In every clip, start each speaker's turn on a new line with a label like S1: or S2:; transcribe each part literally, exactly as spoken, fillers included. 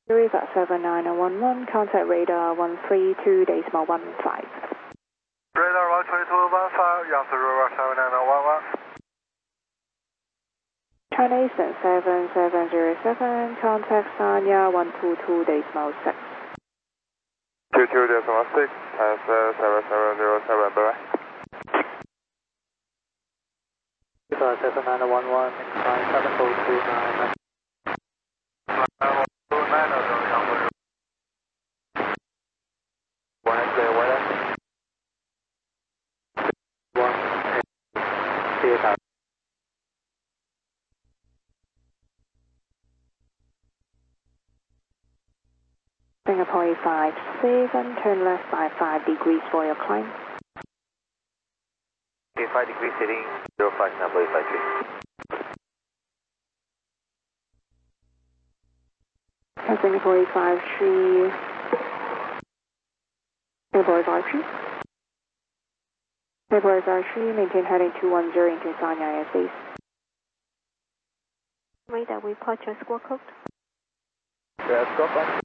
S1: River seven nine one one, contact radar one three two decimal one five.
S2: Radar one three two one five, Yangtze River seven nine one one.
S1: China Eastern seven seven zero seven, contact Sanya one two two decimal six.
S2: two two decimal six, times seven seven zero seven, bye bye.
S3: River seven nine one one, incline seven oh two nine. One clear weather. One clear out.
S1: Singapore five seven, turn left by five degrees for your climb.
S3: Okay, five degrees heading zero five number eight five three.
S1: Singapore five three. Singapore five three. Singapore five three, maintain heading two one zero into Sanya airspace. Radar report your squawk code.
S3: Yeah, squawk on.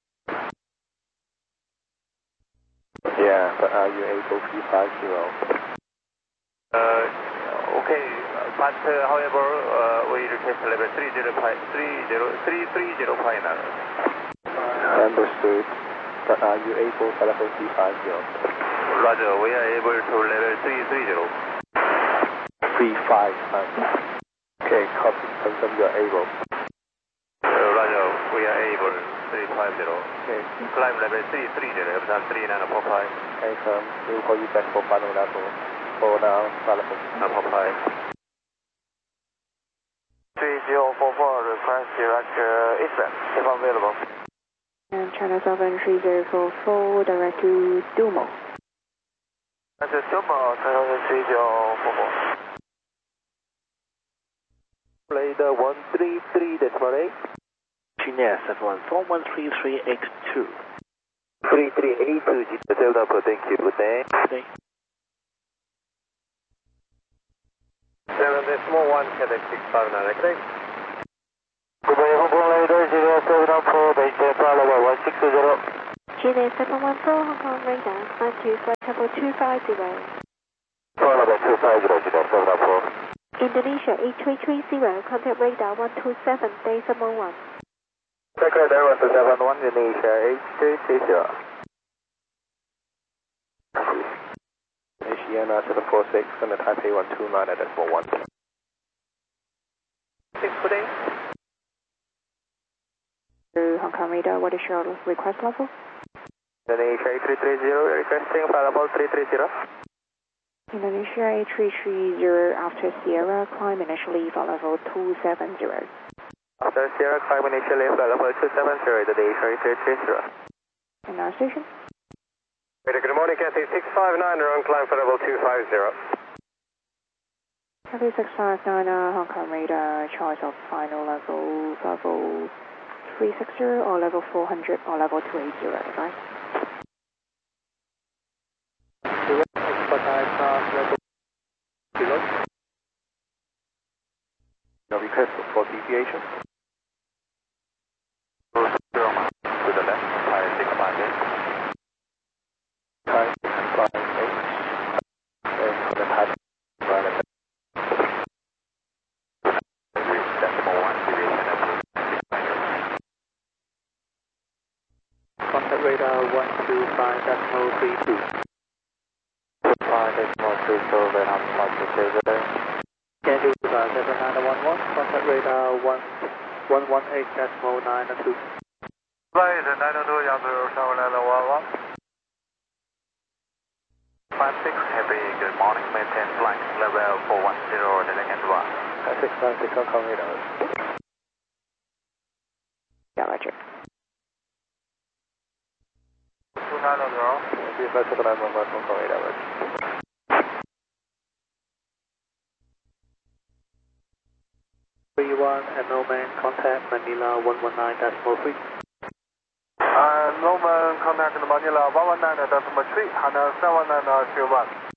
S3: Yeah, but are you able to five zero? Uh, okay, but uh, however, uh, we request level three zero five, three zero, three three zero final. Understood. But are you able to level three five zero? Roger, we are able to level three three zero. three five nine. Okay, copy. Confirm you are able. Uh, Roger, we are able. three five zero. Okay. Climb level three three zero, Epsilon three nine four five. Confirm. We'll call you back for final level. For now, level nine four five. three zero four four, request direct uh, Eastern, if available.
S1: And China seven three zero four four, direct to Dumo.
S3: That's a Dumo, China three zero four four. Radar one three three decimal eight. China seven one four one three three eight two. three three eight two, Delta, thank you, good day. Good day. seven decimal one, Quebec six five nine, good day. Good day, Hong Kong Radar zero seven one four, maintain flight level one six two zero.
S1: Chile seven one four, Hong Kong radar, nine two flight level two five zero.
S3: Flight level two five zero, Chile seven one four.
S1: Indonesia eight three three zero, contact radar one two seven, decimal one.
S3: Second Air one two seven one, Indonesia eight three three zero. Indonesia seven four six, and the Taipei one two nine at decimal one. six good day.
S1: Hong Kong radar, what is your request level?
S3: Indonesia eight three three zero, requesting flight level three three zero.
S1: Indonesia eight three three zero, after Sierra, climb initially for level two seven zero.
S3: After Sierra, climb initially flight level two seven zero, Indonesia eight three three zero.
S1: And our station?
S3: Good morning, Cathay six five nine, we're on climb for level two five zero.
S1: Cathay six five nine, uh, Hong Kong radar, choice of final level, level three six zero or level four hundred or level two eight zero, right?
S3: No request for deviation. To the left, Thai six five eight. Thai six five eight. And for the Thai right at decimal one, deviation at contact radar one two five decimal three two. five decimal three two, then I'm not to say that. Can do seven nine one one, contact radar one one one eight decimal nine two.
S2: Right, nine two, Yangtze seven nine one one.
S3: five six, heavy, good morning, maintain flight level four one zero, delegate one. six five six, Hong Kong radar.
S1: Yeah, roger.
S2: two nine zero.
S3: three five seven nine one one, Hong Kong radar. three one and Norman, contact Manila one one nine decimal three.
S2: Uh, Norman, contact Manila one one nine decimal three, Hana seven nine two one.